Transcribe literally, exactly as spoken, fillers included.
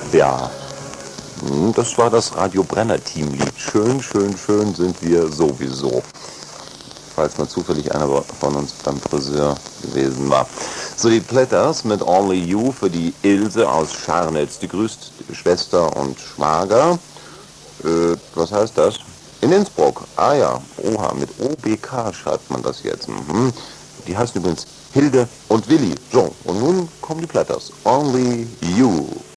Ja, das war das Radio Brenner Teamlied. Schön, schön, schön sind wir sowieso. Falls mal zufällig einer von uns beim Friseur gewesen war. So, die Platters mit Only You für die Ilse aus Scharnitz. Die grüßt die Schwester und Schwager. Äh, was heißt das? In Innsbruck. Ah ja, oha, mit O B K schreibt man das jetzt. Mhm. Die heißen übrigens Hilde und Willi. So, und nun kommen die Platters. Only You.